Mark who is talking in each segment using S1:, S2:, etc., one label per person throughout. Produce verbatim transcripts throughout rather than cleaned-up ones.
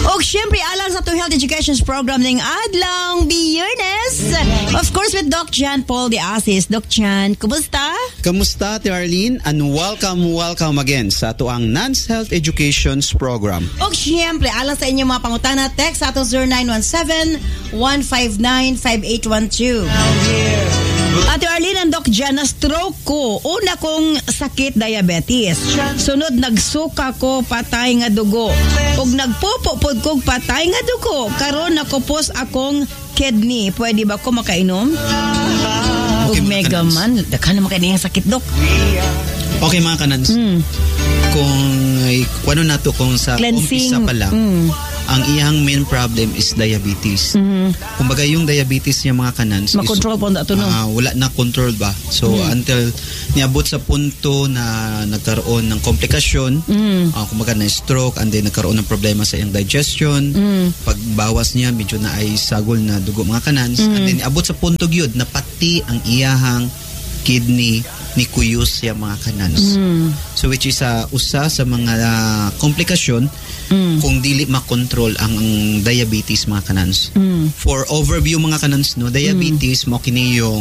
S1: O syempre, alang sa to health education program ng Adlang Biyernes. Of course, with Doc Jan Paul de Asis. Doc Jan, kumusta?
S2: Kamusta, Ate Arlene? And welcome, welcome again sa ato ang Nance Health Education program.
S1: O syempre, alang sa inyong mga pangutana, text sa ato zero nine one seven, one five nine, five eight one two. Ate Arlene and Doc Jan, na stroke ko. Una kong sakit, diabetes. Sunod, nagsuka ko, patay nga dugo. Ug nagpupupod kong patay nga dugo. Karon nakupos akong kidney. Pwede ba ko makainom?
S2: Okay,
S1: Ug mega man. Daka na makainom yung sakit, Doc.
S2: Okay, mga kanans. Mm. Kung ano na to, kung sa
S1: Cleansing.
S2: umpisa pa lang, mm. ang iyang main problem is diabetes. Mm-hmm. Kumbaga yung diabetes niya, mga kanans,
S1: makontrol po na ito, no?
S2: Uh, wala na control ba? So, mm. until niabot sa punto na nagkaroon ng komplikasyon, mm. uh, kumbaga na stroke, and then nagkaroon ng problema sa iyang digestion, mm. pagbawas niya, medyo na ay sagol na dugo, mga kanans, mm. and then abot sa punto yun, na pati ang iyahang kidney ni kuyos siya, mga kanans. Mm. So which is uh, usa sa mga uh, komplikasyon mm. kung dili makontrol ang, ang diabetes, mga kanans. Mm. For overview, mga kanans, no, diabetes mm. mo kini yung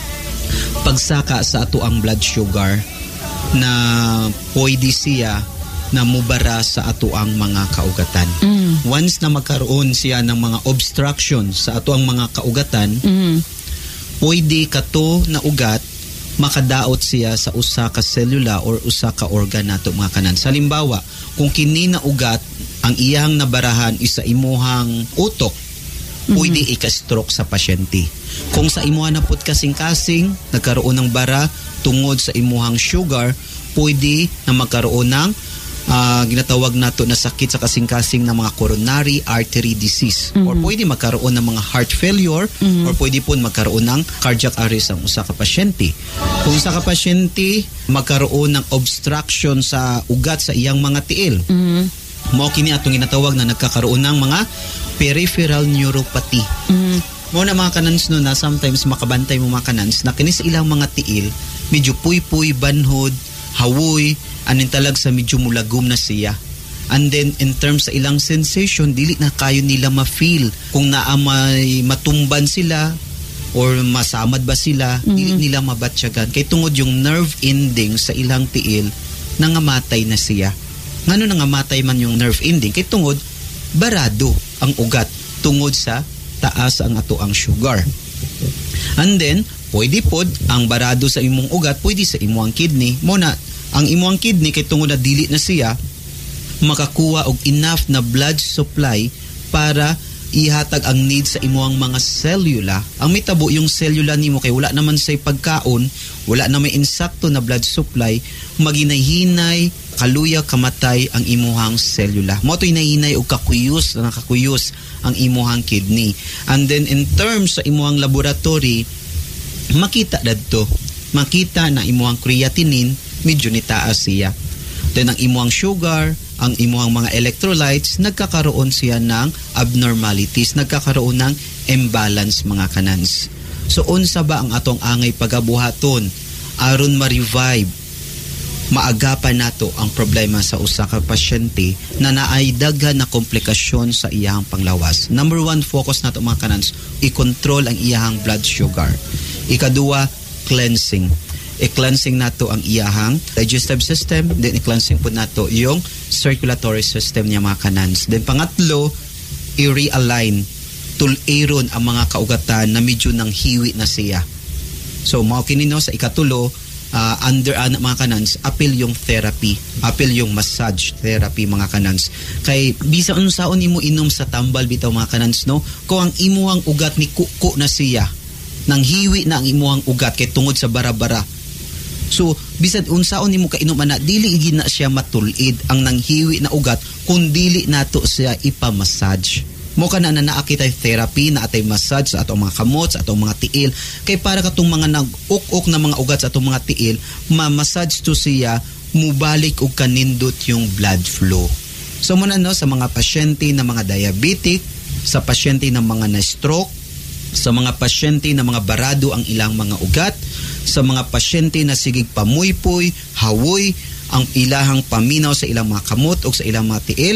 S2: pagsaka sa ato ang blood sugar na pwede siya na mubara sa ato ang mga kaugatan. Mm. Once na magkaroon siya ng mga obstruction sa ato ang mga kaugatan, mm. pwede kato na ugat makadaot siya sa usa ka selula or usa ka organ nato, mga kanan. Halimbawa, kung kini na ugat ang iyang nabarahan isa imuhang utok, mm-hmm. pwede ika-stroke sa pasyente. Kung sa imuha na pud kasing-kasing nagkaroon ng bara tungod sa imuhang sugar, pwede na magkaroon ng Uh, ginatawag nato na sakit sa kasing-kasing ng mga coronary artery disease, mm-hmm. or pwede magkaroon ng mga heart failure, mm-hmm. or pwede po magkaroon ng cardiac arrest ang usa ka pasyente. Kung usa ka pasyente magkaroon ng obstruction sa ugat sa iyang mga tiil, mm-hmm. mo kini atong ginatawag na nagkakaroon ng mga peripheral neuropathy. Mm-hmm. Mo na, mga kanans, no, na sometimes makabantay mo, mga kanans, na kini sa ilang mga tiil medyo puy-puy, banhod, hawoy, anin talag sa medyo mulagom na siya. And then in terms sa ilang sensation, dili na kayo nila ma-feel kung naa may matumban sila or masamad ba sila, mm-hmm. dili nila mabatsyagan. Kay tungod yung nerve ending sa ilang tiil, nangamatay na siya. Ngano nangamatay man yung nerve ending? Kay tungod, barado ang ugat tungod sa taas ang ato ang sugar. And then, pwede pod ang barado sa imong ugat, pwede sa imong kidney. Muna, ang imong kidney, kay tungod na dili na siya makakuha og enough na blood supply para ihatag ang need sa imong mga selula. Ang mitabo yung selula nimo kay wala naman say pagkaon, wala na may insakto na blood supply, maginay-hinay, kaluya, kamatay ang imuhang selula. Mo to'y nahinay og kakuyos, nakakuyos ang imuhang kidney. And then in terms sa imuhang laboratory, makita dadto, makita na imuhang creatinine medyo ni taas siya. Then ang imuhang sugar, ang imuhang mga electrolytes, nagkakaroon siya ng abnormalities, nagkakaroon ng imbalance, mga kanans. So unsa ba ang atong angay pagabuhaton aron ma-revive, maagapan nato ang problema sa usa ka pasyente na naay daghan na komplikasyon sa iyang panglawas? Number one, focus nato, mga kanans, i-control ang iyang blood sugar. Ikaduwa, cleansing. I-cleansing nato ang iyahang digestive system, then i-cleansing po nato yung circulatory system niya, mga kanans. Then pangatlo, i-realign, tularon ang mga kaugatan na medyo nang hiwi na siya. So mao kini, no, sa ikatulo, uh, under uh, mga kanans, apil yung therapy, apil yung massage therapy, mga kanans. Kay bisa unsaon imo inom sa tambal bitaw, mga kanans, no, kung ang imuhang ugat ni kuko na siya, nang hiwi na ang imuhang ugat kay tungod sa bara-bara. So, bisan unsaon nimo kainom ana, dili gid na siya matulid ang nanghiwi na ugat kung dili nato siya ipa-massage. Mo kana na naakitay therapy, na atay massage sa atong mga kamot, sa atong mga tiil, kay para katong mga nag-uk-uk na mga ugat sa atong mga tiil, ma-massage to siya, mubalik og kanindot yung blood flow. So muna, no, sa mga pasyente na mga diabetic, sa pasyente na mga na-stroke, sa mga pasyente na mga barado ang ilang mga ugat, sa mga pasyente na sigig pamuypoy, hawoy, ang ilahang paminaw sa ilang mga kamot o sa ilang mga tiil,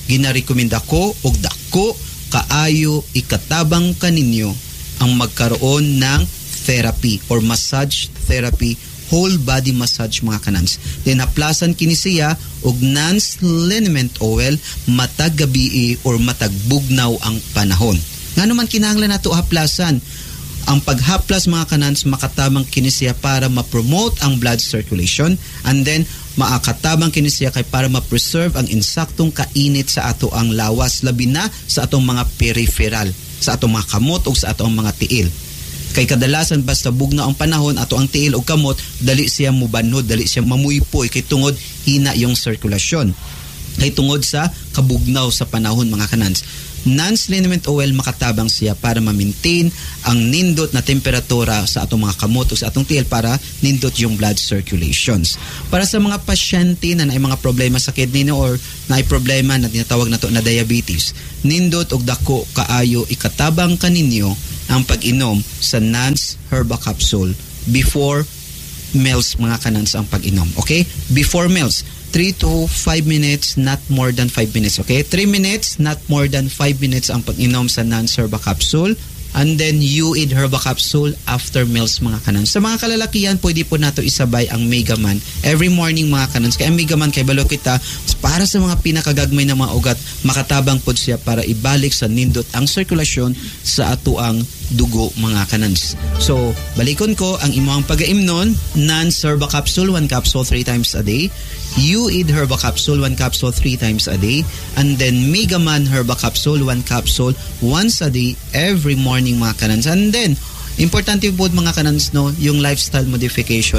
S2: ginarekomenda ko og dako kaayo ikatabang kaninyo ang magkaroon ng therapy or massage therapy, whole body massage mga kanans. Then haplasan kini siya og Nance liniment oil matag gabi or matag bugnaw ang panahon. Ngano man kinahanglan nato haplasan? Ang paghaplas mga kanans makatabang kini siya para ma-promote ang blood circulation, and then maakatabang kini siya kay para ma-preserve ang insaktong kainit sa ato ang lawas, labi na sa atong mga peripheral, sa atong mga kamot o sa atong mga tiil. Kay kadalasan basta bugnaw ang panahon, ato ang tiil o kamot, dali siya mubanhod, dali siya mamuypoy kay tungod hina yung sirkulasyon. Kay tungod sa kabugnaw sa panahon mga kanans. Nance liniment oil makatabang siya para ma-maintain ang nindot na temperatura sa atong mga kamot o sa atong tiil para nindot yung blood circulations. Para sa mga pasyente na naay mga problema sa kidney or naay problema na tinatawag nato na diabetes, nindot og dako kaayo ikatabang kaninyo ang pag-inom sa Nance Herba Capsule before meals mga kanans ang pag-inom. Okay? Before meals. three to five minutes, not more than five minutes. Okay? three minutes, not more than five minutes ang pag-inom sa Nance Herba Capsule. And then, U A I D Herba Capsule after meals mga kanans. Sa mga kalalakihan, pwede po nato isabay ang Megaman every morning mga kanans. Kaya ang Megaman, kay balo kita, para sa mga pinakagagmay na mga ugat, makatabang po siya para ibalik sa nindot ang sirkulasyon sa atuang dugo mga kanans. So, balikon ko ang imong pag-aimnon, Nance Herba Capsule, one capsule three times a day. U A I D Herba Capsule, one capsule three times a day. And then Megaman Herba Capsule, one capsule once a day every morning mga kanans. And then, importante po mga kanans no, yung lifestyle modification.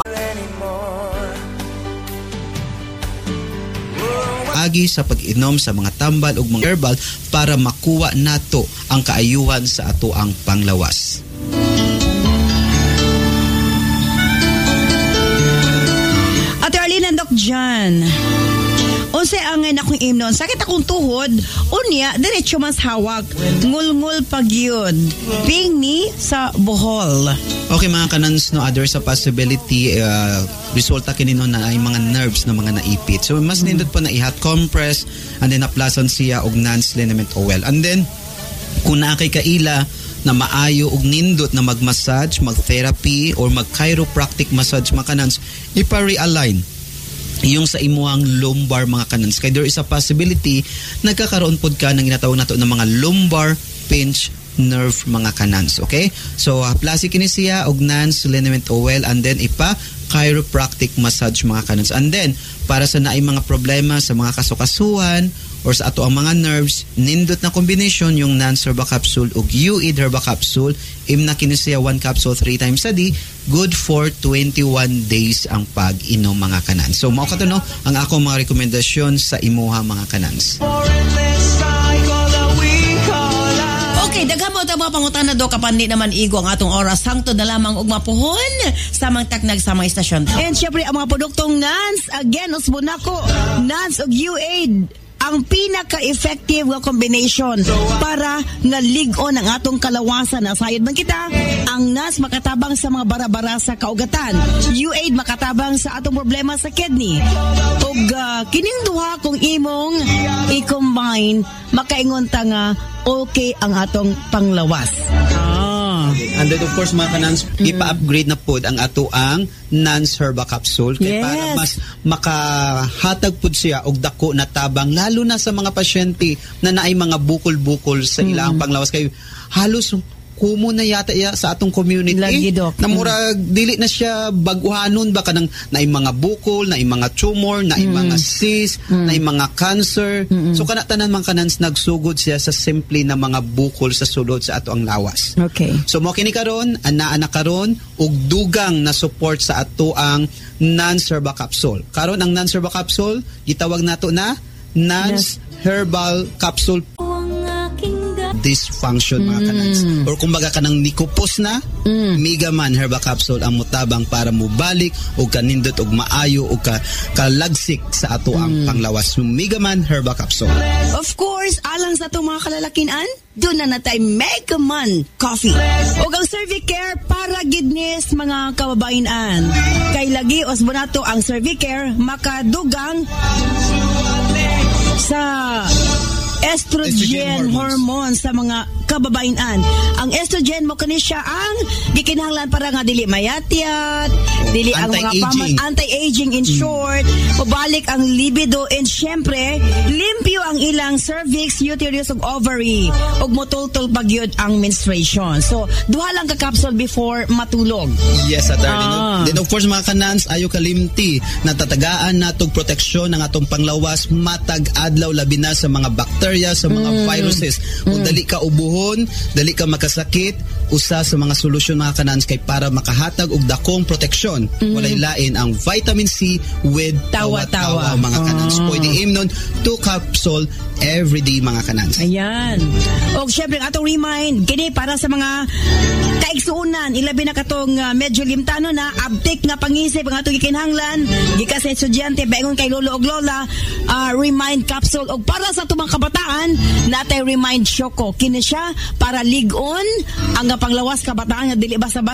S2: Agi sa pag-inom sa mga tambal ug mga herbal para makuha nato ang kaayuhan sa ato ang panglawas.
S1: At Arlene and Doc John, unsa ang akong imnon, sakit akong tuhod, unya diretso mas hawak, ngul-ngul pagyud, ping ni sa Bohol.
S2: Okay mga kanans no, other sa possibility uh, resulta kini no na ay mga nerves na mga naipit. So mas mm-hmm. nindot po na i-hot compress and then aplasan siya og Nance liniment oil. And then kung naa kay kaila na maayo og nindot na mag-massage, mag-therapy or mag-chiropractic massage mga kanans, ipa-realign yung sa imuang lumbar mga kanans. Kaya there is a possibility nagkakaroon pod ka ng ginatawag nato ng mga lumbar pinch nerve mga kanans. Okay? So, haplasi kini siya og Nance liniment oil and then ipa chiropractic massage mga kanans. And then, para sa naay mga problema sa mga kasukasuhan or sa ato ang mga nerves, nindot na combination yung Nance Herba Capsule ug U A I D Herba Capsule. Im na kini siya one capsule three times a day, good for twenty-one days ang pag-inom mga kanans. So mao kato no ang ako mga rekomendasyon sa imuha mga kanans.
S1: Okay, daghan mo ta mga pangutana do kapandi naman igo ang atong oras hangtod na lamang og mapuhon sa mga taknag sa mga istasyon. And syempre ang mga produktong Nance, again usbon nako, Nance ug U A I D ang pinaka-effective nga combination para naligon ang atong kalawasan. Nasayod man kita, ang Nance makatabang sa mga bara-bara sa kaugatan. U A I D makatabang sa atong problema sa kidney. Ug uh, kining duha kung imong i-combine, makaingon ta nga okay ang atong panglawas. Ah.
S2: And then of course mga kanans, mm. ipa-upgrade na po ang ato ang Nance Herba Capsule kay
S1: yes.
S2: para mas makahatag po siya og dako na tabang lalo na sa mga pasyente na naay mga bukol-bukol sa mm. ilang panglawas kay halos kumo na yata ya sa atong community.
S1: Lagi, Doc.
S2: Na murag mm. dili na siya baguhanon baka nang naay mga bukol, naay mga tumor, naay mm. mga cyst, mm. naay mga cancer. Mm-mm. So kana tanan man kanans nagsugod siya sa simple na mga bukol sa sulod sa ato ang lawas.
S1: Okay.
S2: So mo kini karon ana ana karon og dugang na support sa ato ang Nance Herba Capsule. Karon ang Nance Herba Capsule gitawag nato na Nance yes. Herbal Capsule dysfunction mga mm. kanans. Or kumbaga kanang nikupos na, mm. Megaman Herba Capsule ang mutabang para mubalik o kanindot og maayo o ka, kalagsik sa ato ang mm. panglawas. Megaman Herba Capsule.
S1: Of course, alang sa itong mga kalalakinan, doon na natay Megaman Coffee. O ang Cervicare para gidnis mga kababainan. Kay lagi osbonato ang Cervicare makadugang sa estrogen,
S3: Estrogen
S1: hormone sa mga kababainan. Ang estrogen mo kani siya ang gikinahanglan para nga dili mayatyat, dili ang mga
S3: Anti-aging.
S1: paman, anti-aging in short, mabalik ang libido, and syempre limpyo ang ilang cervix, uterus ug ovary, ug motultol pagyud ang menstruation. So duha lang ka capsule before matulog.
S3: Yes, at
S1: Ah.
S3: Then of course mga kanans, ayo kalimti natatagaan natog proteksyon ng atong panglawas matag adlaw labi na sa mga bacteria, sa mga viruses. Kung dali ka ubuhon, dali ka makasakit, usa sa mga solusyon mga kanans kay para makahatag og dakong proteksyon. Walay lain ang vitamin C with
S1: Tawa-tawa.
S3: tawa-tawa mga kanans.
S1: Ah.
S3: Pwede aim nun two capsule every day mga kanans.
S1: Ayan. O syempre, atong remind, kini para sa mga kaigsuunan, ilabi na katong uh, medyo limtano na, abtik nga pangisip, ang atong gikinhanglan, gikas sa estudyante, baingon kay lolo og lola, uh, remind capsule. O para sa tumang kabataan, natay remind Choco. Kini siya para ligon, ang panglawas kabataan nga dili basta